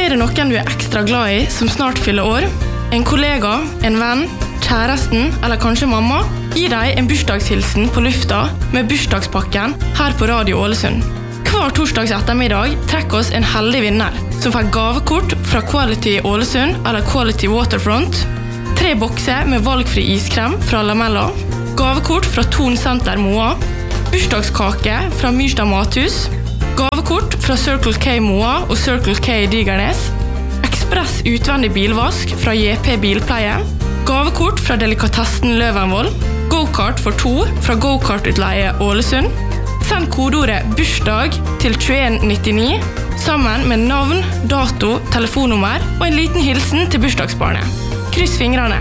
det noen du ekstra glad i som snart fyller år? En kollega, en venn, kjæresten eller kanskje mamma? Gi deg en bursdagshilsen på lufta med bursdagspakken her på Radio Ålesund. Hver torsdags ettermiddag trekker oss en heldig vinner som får gavekort fra Quality Ålesund eller Quality Waterfront, 3 bokser med valgfri iskrem fra Lamella, gavekort fra Ton Center Moa, bursdagskake fra Myrstad Mathus, gavekort fra Circle K Moa og Circle K Digernes, ekspress utvendig bilvask fra JP Bilpleie, gavekort fra Delikatessen Løvenvoll, go-kart for 2 fra Go-kart-utleie Ålesund. Send kodeordet bursdag til 2199 sammen med navn, dato, telefonnummer og en liten hilsen til bursdagsbarnet. Kryss fingrene!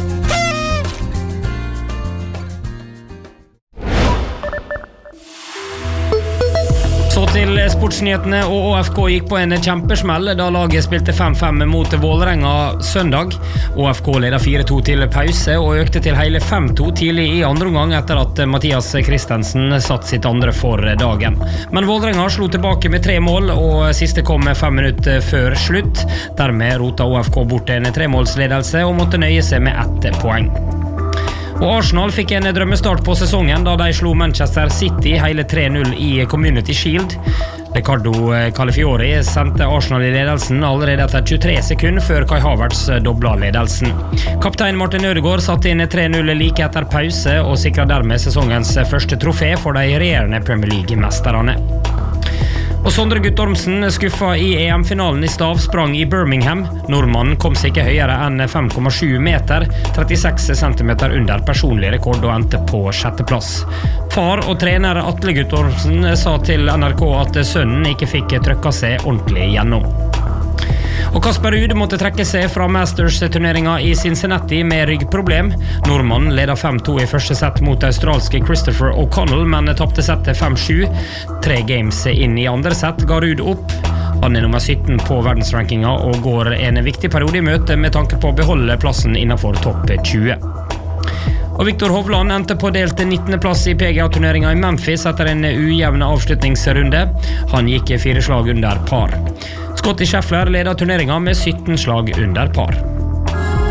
Så til sportsnyhetene, og ÅFK gikk på en kjempesmell da laget spilte 5-5 mot Vålerenga søndag. ÅFK ledet 4-2 til pause og økte til hele 5-2 tidlig i andre omgang etter at Mathias Christensen satt sitt andre for dagen. Men Vålerenga slo tilbake med 3 mål, og siste kom 5 minutter før slutt. Dermed rota ÅFK bort en 3-målsledelse og måtte nøye seg med 1 poeng. Og Arsenal fikk en drømmestart på sesongen da de slo Manchester City hele 3-0 i Community Shield. Ricardo Calafiori sendte Arsenal i ledelsen allerede etter 23 sekunder før Kai Havertz dobla ledelsen. Kaptein Martin Ødegaard satte inn 3-0 like etter pause og sikret dermed sesongens første trofé for de regjerende Premier League-mesterne. Og Sondre Guttormsen skuffa i EM-finalen i stavsprang i Birmingham. Nordmannen kom seg ikke høyere enn 5,7 meter, 36 centimeter under personlig rekord og endte på 6. plass. Far og trener Atle Guttormsen sa til NRK at sønnen ikke fikk trykka seg ordentlig gjennom. Og Kasper Ruud måtte trekke seg fra Masters-turneringa i Cincinnati med ryggproblem. Nordmannen ledet 5-2 i første sett mot australske Christopher O'Connell, men tappte settet 5-7. 3 games inn i andre sett ga Ruud opp. Han nummer 17 på verdensrankinga og går en viktig periode i møte med tanke på å beholde plassen innenfor topp 20. Og Viktor Hovland endte på delt 19. plass i PGA-turneringa i Memphis etter en ujevn avslutningsrunde. Han gikk 4 slag under par. Scottie Scheffler ledet turneringa med 17 slag under par.